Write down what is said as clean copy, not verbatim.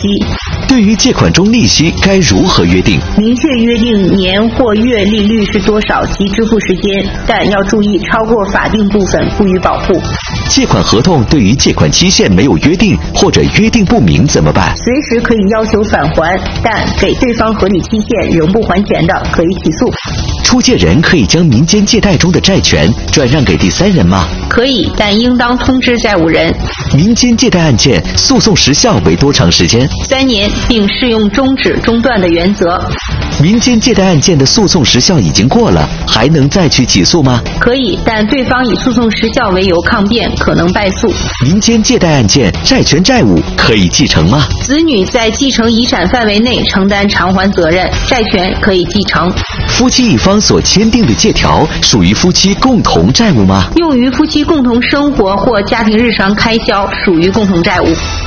对于借款中利息该如何约定？ 明确约定年或月利率是多少及支付时间，但要注意超过法定部分不予保护。 借款合同对于借款期限没有约定或者约定不明怎么办？ 随时可以要求返还，但给对方合理期限仍不还钱的，可以起诉。 出借人可以将民间借贷中的债权转让给第三人吗？ 可以，但应当通知债务人。 民间借贷案件诉讼时效为多长时间 ？3年，并适用终止中断的原则。 民间借贷案件的诉讼时效已经过了，还能再去起诉吗？ 可以，但对方以诉讼时效为由抗辩，可能败诉。 民间借贷案件债权债务可以继承吗？ 子女在继承遗产范围内承担偿还责任，债权可以继承。 夫妻一方所签订的借条属于夫妻共同债务吗？ 用于夫妻共同生活或家庭日常开销，属于共同债务。